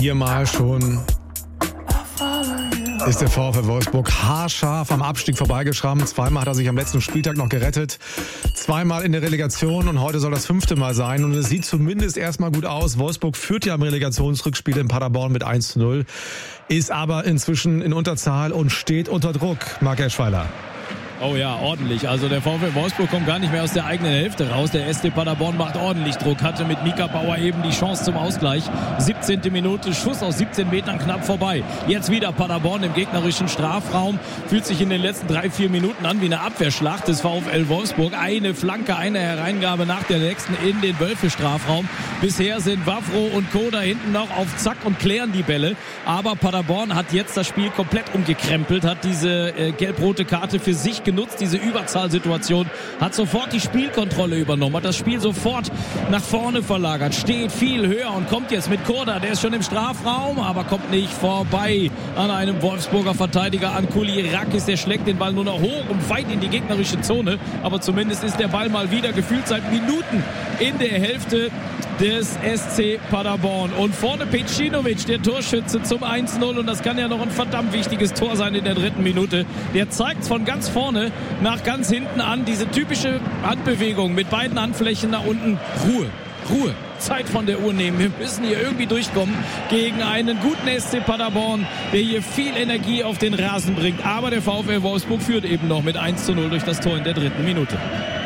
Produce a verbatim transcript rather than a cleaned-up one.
Viermal schon ist der VfL Wolfsburg haarscharf am Abstieg vorbeigeschrammt. Zweimal hat er sich am letzten Spieltag noch gerettet. Zweimal in der Relegation und heute soll das fünfte Mal sein. Und es sieht zumindest erstmal gut aus. Wolfsburg führt ja im Relegationsrückspiel in Paderborn mit eins zu null. Ist aber inzwischen in Unterzahl und steht unter Druck. Marc Eschweiler. Oh ja, ordentlich. Also der VfL Wolfsburg kommt gar nicht mehr aus der eigenen Hälfte raus. Der S C Paderborn macht ordentlich Druck. Hatte mit Mika Bauer eben die Chance zum Ausgleich. siebzehnte Minute, Schuss aus siebzehn Metern knapp vorbei. Jetzt wieder Paderborn im gegnerischen Strafraum. Fühlt sich in den letzten drei, vier Minuten an wie eine Abwehrschlacht des VfL Wolfsburg. Eine Flanke, eine Hereingabe nach der nächsten in den Wölfe-Strafraum. Bisher sind Wavro und Co. da hinten noch auf Zack und klären die Bälle. Aber Paderborn hat jetzt das Spiel komplett umgekrempelt, hat diese äh, gelb-rote Karte für sich genutzt, diese Überzahlsituation, hat sofort die Spielkontrolle übernommen, hat das Spiel sofort nach vorne verlagert, steht viel höher und kommt jetzt mit Korda, der ist schon im Strafraum, aber kommt nicht vorbei an einem Wolfsburger Verteidiger, an Kulirakis, der schlägt den Ball nur noch hoch und weit in die gegnerische Zone, aber zumindest ist der Ball mal wieder gefühlt seit Minuten in der Hälfte des S C Paderborn. Und vorne Pecinovic, der Torschütze zum eins zu null. Und das kann ja noch ein verdammt wichtiges Tor sein in der dritten Minute. Der zeigt von ganz vorne nach ganz hinten an. Diese typische Handbewegung mit beiden Handflächen nach unten. Ruhe, Ruhe. Zeit von der Uhr nehmen. Wir müssen hier irgendwie durchkommen gegen einen guten S C Paderborn, der hier viel Energie auf den Rasen bringt. Aber der VfL Wolfsburg führt eben noch mit eins zu null durch das Tor in der dritten Minute.